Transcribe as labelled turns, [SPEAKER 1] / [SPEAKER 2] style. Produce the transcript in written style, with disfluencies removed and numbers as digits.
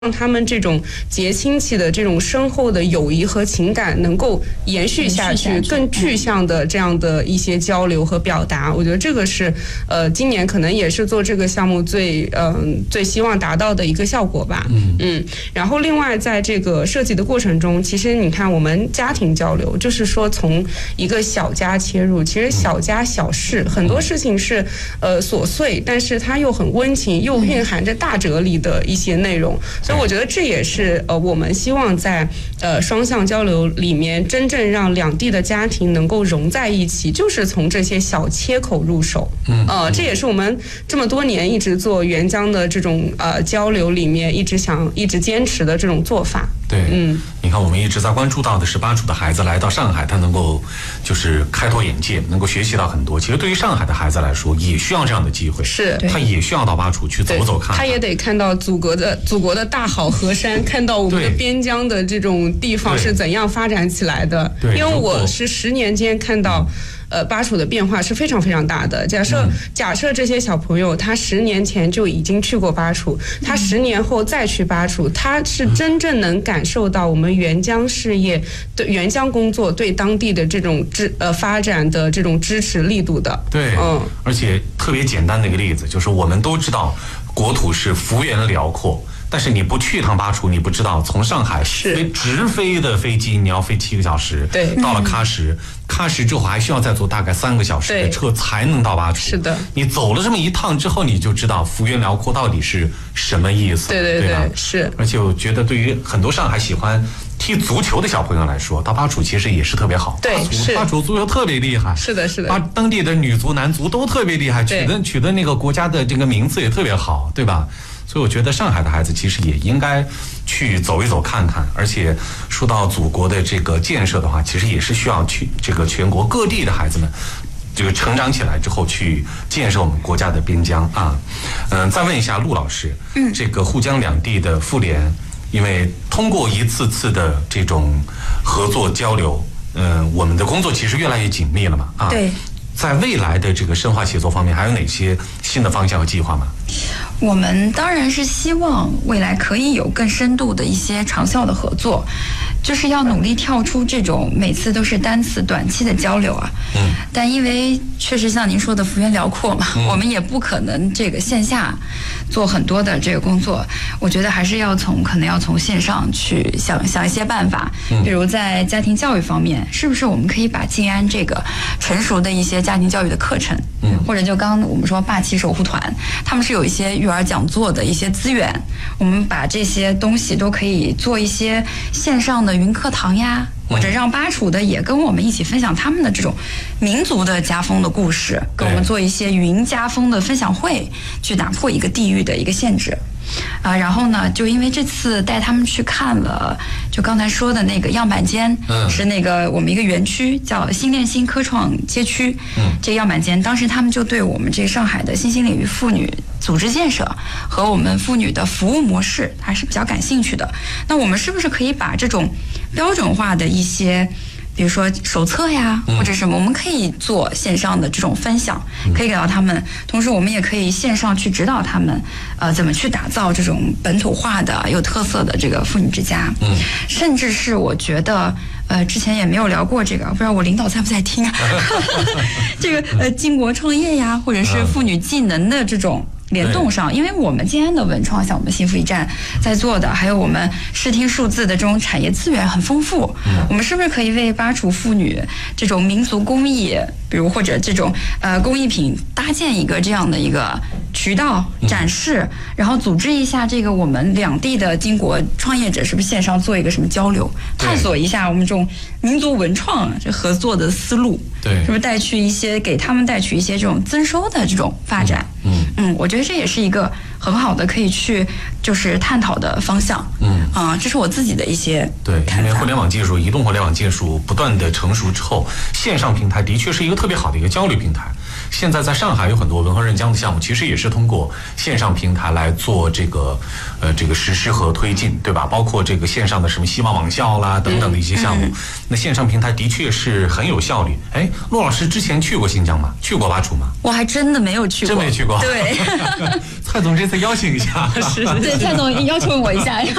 [SPEAKER 1] 让他们这种结亲戚的这种深厚的友谊和情感能够延续下去，更具象的这样的一些交流和表达，我觉得这个是今年可能也是做这个项目最希望达到的一个效果吧。然后另外在这个设计的过程中，其实你看我们家庭交流，就是说从一个小家切入，其实小家小事很多事情是琐碎，但是它又很温情，又蕴含着大哲理的一些内容。所以我觉得这也是我们希望在双向交流里面真正让两地的家庭能够融在一起，就是从这些小切口入手。这也是我们这么多年一直做援疆的这种交流里面一直坚持的这种做法。
[SPEAKER 2] 对，你看我们一直在关注到的是巴楚的孩子来到上海，他能够就是开拓眼界，能够学习到很多。其实对于上海的孩子来说，也需要这样的机会，
[SPEAKER 1] 是
[SPEAKER 2] 他也需要到巴楚去走走看看，
[SPEAKER 1] 他也得看到祖国的大好河山，看到我们的边疆的这种地方是怎样发展起来的。因为我是10年间看到。巴楚的变化是非常非常大的。假设这些小朋友他10年前就已经去过巴楚，他10年后再去巴楚，他是真正能感受到我们援疆事业、对援疆工作对当地的这种发展的这种支持力度的。
[SPEAKER 2] 对，而且特别简单的一个例子，就是我们都知道国土是幅员辽阔。但是你不去一趟巴楚，你不知道从上海直飞的飞机你要飞7个小时，
[SPEAKER 1] 对，
[SPEAKER 2] 到了喀什之后还需要再坐大概3个小时的车才能到巴楚。
[SPEAKER 1] 是的，
[SPEAKER 2] 你走了这么一趟之后，你就知道幅员辽阔到底是什么意思。
[SPEAKER 1] 对
[SPEAKER 2] 吧？
[SPEAKER 1] 是。
[SPEAKER 2] 而且我觉得对于很多上海喜欢踢足球的小朋友来说，到巴楚其实也是特别好。
[SPEAKER 1] 对，
[SPEAKER 2] 巴楚足球特别厉害。
[SPEAKER 1] 是的。
[SPEAKER 2] 当地的女足、男足都特别厉害，取得那个国家的这个名字也特别好，对吧？所以我觉得上海的孩子其实也应该去走一走看看，而且说到祖国的这个建设的话，其实也是需要去这个全国各地的孩子们这个成长起来之后去建设我们国家的边疆啊。再问一下陆老师，这个沪江两地的妇联，因为通过一次次的这种合作交流，我们的工作其实越来越紧密了嘛啊。
[SPEAKER 3] 对。
[SPEAKER 2] 在未来的这个深化协作方面，还有哪些新的方向和计划吗？
[SPEAKER 3] 我们当然是希望未来可以有更深度的一些长效的合作，就是要努力跳出这种每次都是单次短期的交流啊。但因为确实像您说的幅员辽阔嘛，我们也不可能这个线下做很多的这个工作。我觉得还是可能要从线上去想一些办法，比如在家庭教育方面，是不是我们可以把静安这个成熟的一些家庭教育的课程，或者就刚刚我们说霸气守护团，他们是有一些育儿讲座的一些资源，我们把这些东西都可以做一些线上的云课堂呀，或者让巴楚的也跟我们一起分享他们的这种民族的家风的故事，跟我们做一些云家风的分享会，去打破一个地域的一个限制。然后呢，就因为这次带他们去看了，就刚才说的那个样板间，是那个我们一个园区叫新恋心科创街区，这个样板间，当时他们就对我们这上海的新兴领域妇女组织建设和我们妇女的服务模式还是比较感兴趣的。那我们是不是可以把这种标准化的一些，比如说手册呀，或者什么，我们可以做线上的这种分享，可以给到他们。同时，我们也可以线上去指导他们，怎么去打造这种本土化的、有特色的这个妇女之家。甚至是我觉得，之前也没有聊过这个，不知道我领导在不在听啊？这个巾帼创业呀，或者是妇女技能的这种。联动上，因为我们静安的文创，像我们幸福驿站在做的，还有我们视听数字的这种产业资源很丰富，我们是不是可以为巴楚妇女这种民族工艺，比如或者这种工艺品搭建一个这样的一个渠道展示，然后组织一下这个我们两地的巾帼创业者是不是线上做一个什么交流，探索一下我们这种民族文创这合作的思路，
[SPEAKER 2] 对，
[SPEAKER 3] 是不是给他们带去一些这种增收的这种发展？我觉得这也是一个很好的可以去就是探讨的方向。这是我自己的一些看法。
[SPEAKER 2] 因为互联网技术、移动互联网技术不断的成熟之后，线上平台的确是一个特别好的一个交流平台。 现在在上海有很多文化认疆的项目，其实也是通过线上平台来做这个实施和推进，对吧？包括这个线上的什么希望网校啦等等的一些项目，那线上平台的确是很有效率。哎，陆老师之前去过新疆吗？去过巴楚吗？
[SPEAKER 3] 我还真的没有去过，
[SPEAKER 2] 真没去过。
[SPEAKER 3] 对，
[SPEAKER 2] 蔡总这次邀请一下，
[SPEAKER 3] 对，蔡总要求我一下。